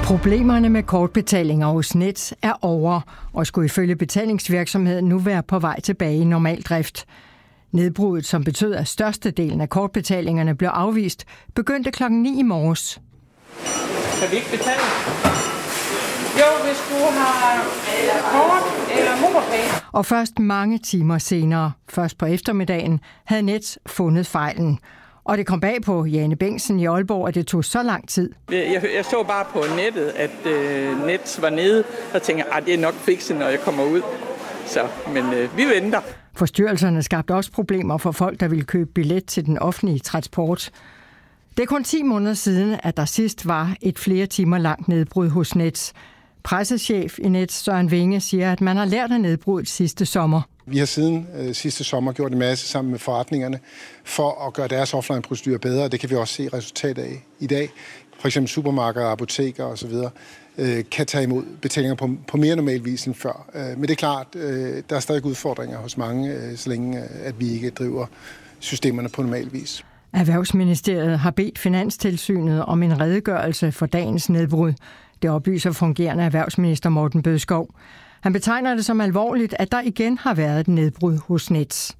Problemerne med kortbetalinger hos Nets er over, og skulle ifølge betalingsvirksomheden nu være på vej tilbage i normal drift. Nedbruddet, som betød, at størstedelen af kortbetalingerne blev afvist, begyndte klokken 9 i morges. Kan vi ikke betale? Jo, hvis du har kort eller MobilePay. Og først mange timer senere, først på eftermiddagen, havde Nets fundet fejlen. Og det kom bag på Jane Bengtsen i Aalborg, at det tog så lang tid. Jeg så bare på nettet, at Nets var nede, og tænkte, at det er nok fikset, når jeg kommer ud. Men vi venter. Forstyrrelserne skabte også problemer for folk, der ville købe billet til den offentlige transport. Det er kun 10 måneder siden, at der sidst var et flere timer langt nedbrud hos Nets. Pressechef i Nets, Søren Winge, siger, at man har lært af nedbruddet sidste sommer. Vi har siden sidste sommer gjort en masse sammen med forretningerne for at gøre deres offline-procedurer bedre. Det kan vi også se resultat af i dag. For eksempel supermarkeder, apoteker osv. Kan tage imod betalinger på mere normal vis end før. Men det er klart, der er stadig udfordringer hos mange, så længe at vi ikke driver systemerne på normal vis. Erhvervsministeriet har bedt Finanstilsynet om en redegørelse for dagens nedbrud. Det oplyser fungerende erhvervsminister Morten Bødskov. Han betegner det som alvorligt, at der igen har været et nedbrud hos Nets.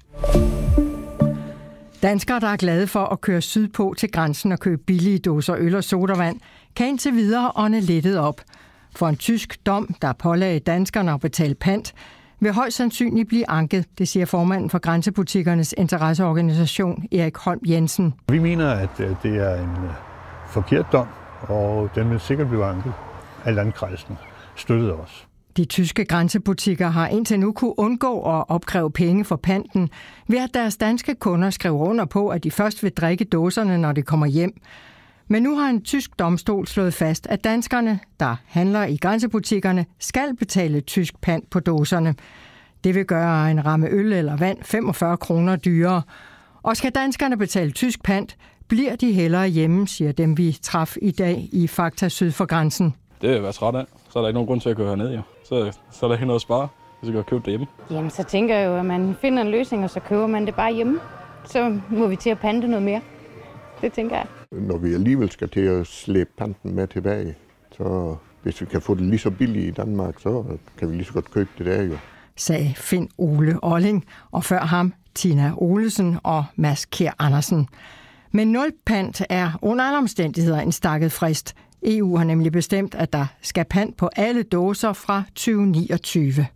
Danskere, der er glade for at køre sydpå til grænsen og købe billige dåser øl og sodavand, kan indtil videre ånde lettet op. For en tysk dom, der pålagde danskerne at betale pant, vil højst sandsynligt blive anket, det siger formanden for Grænsebutikernes interesseorganisation, Erik Holm Jensen. Vi mener, at det er en forkert dom, og den vil sikkert blive anket af landkredsen. Støttede os. De tyske grænsebutikker har indtil nu kunne undgå at opkræve penge for panten, ved at deres danske kunder skriver under på, at de først vil drikke dåserne, når de kommer hjem. Men nu har en tysk domstol slået fast, at danskerne, der handler i grænsebutikkerne, skal betale tysk pant på dåserne. Det vil gøre en ramme øl eller vand 45 kroner dyrere. Og skal danskerne betale tysk pant, bliver de hellere hjemme, siger dem, vi traf i dag i Fakta syd for grænsen. Det vil jeg være træt af. Så er der ikke nogen grund til at køre herned, jo. Så er der ikke noget at spare, hvis jeg kan købe det hjemme. Jamen, så tænker jeg jo, at man finder en løsning, og så køber man det bare hjemme. Så må vi til at pante noget mere. Det tænker jeg. Når vi alligevel skal til at slæbe panten med tilbage, så hvis vi kan få det lige så billigt i Danmark, så kan vi lige så godt købe det der, jo. Sagde Finn Ole Olling, og før ham Tina Olesen og Mads Kjær Andersen. Men 0 pant er under alle omstændigheder en stakket frist. EU har nemlig bestemt, at der skal pant på alle dåser fra 2029.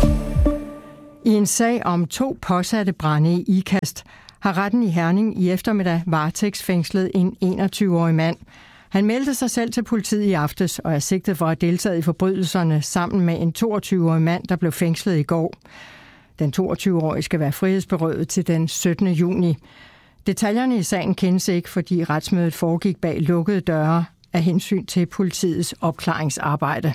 I en sag om 2 påsatte brande i Ikast har retten i Herning i eftermiddag varetægtsfængslet en 21-årig mand. Han meldte sig selv til politiet i aftes og er sigtet for at have deltaget i forbrydelserne sammen med en 22-årig mand, der blev fængslet i går. Den 22-årige skal være frihedsberøvet til den 17. juni. Detaljerne i sagen kendes ikke, fordi retsmødet foregik bag lukkede døre af hensyn til politiets opklaringsarbejde.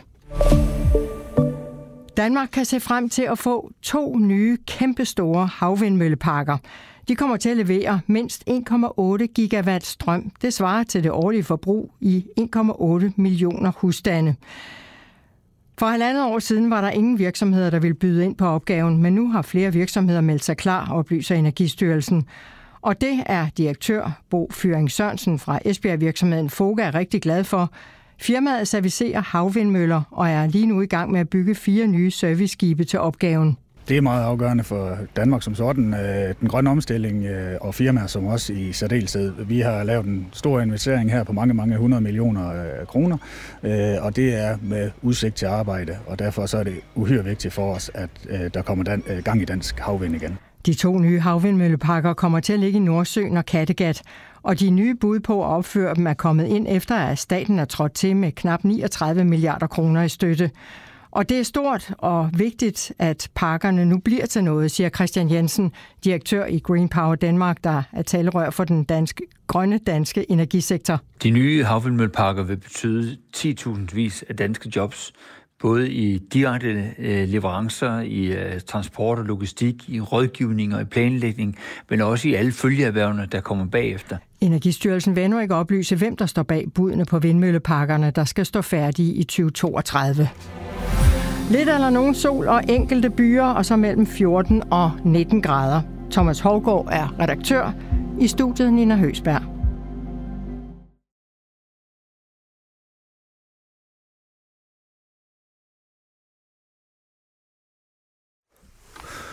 Danmark kan se frem til at få 2 nye kæmpestore havvindmølleparker. De kommer til at levere mindst 1,8 gigawatt strøm. Det svarer til det årlige forbrug i 1,8 millioner husstande. For 1,5 år siden var der ingen virksomheder, der ville byde ind på opgaven, men nu har flere virksomheder meldt sig klar, oplyser Energistyrelsen. Og det er direktør Bo Fyring Sørensen fra Esbjerg-virksomheden Foga er rigtig glad for. Firmaet servicerer havvindmøller og er lige nu i gang med at bygge 4 nye serviceskibe til opgaven. Det er meget afgørende for Danmark som sådan, den grønne omstilling og firmaer som også i særdeleshed. Vi har lavet en stor investering her på mange 100 millioner kroner, og det er med udsigt til arbejde, og derfor så er det uhyre vigtigt for os, at der kommer gang i dansk havvind igen. De 2 nye havvindmølleparker kommer til at ligge i Nordsøen og Kattegat, og de nye bud på at opføre dem er kommet ind efter, at staten er trådt til med knap 39 milliarder kroner i støtte. Og det er stort og vigtigt, at parkerne nu bliver til noget, siger Christian Jensen, direktør i Green Power Danmark, der er talerør for den grønne danske energisektor. De nye havvindmølleparker vil betyde 10.000 af danske jobs, både i direkte leverancer, i transport og logistik, i rådgivning og i planlægning, men også i alle følgeerhvervene, der kommer bagefter. Energistyrelsen vil endnu ikke oplyse, hvem der står bag budene på vindmølleparkerne, der skal stå færdige i 2032. Lidt eller nogen sol og enkelte byer, og så mellem 14 og 19 grader. Thomas Hovgaard er redaktør. I studiet Nina Høsberg.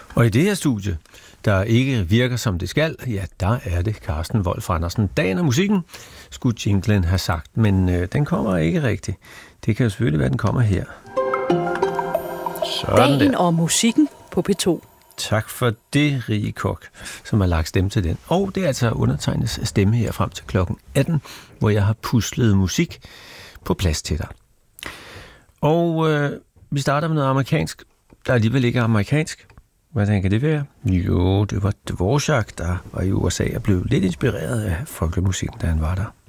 Og i det her studie, der ikke virker som det skal, ja, der er det Carsten Wolf Andersen. Dagen af musikken, skulle jinglen have sagt, men den kommer ikke rigtigt. Det kan jo selvfølgelig være, den kommer her. Sådan Dagen og musikken på P2. Tak for det, Rie Kok, som har lagt stemme til den. Og det er altså undertegnets stemme her frem til klokken 18, hvor jeg har puslet musik på plads til dig. Og vi starter med noget amerikansk, der alligevel ikke er amerikansk. Hvordan kan det være? Jo, det var Dvorak, der var i USA og blev lidt inspireret af folkemusikken, da han var der.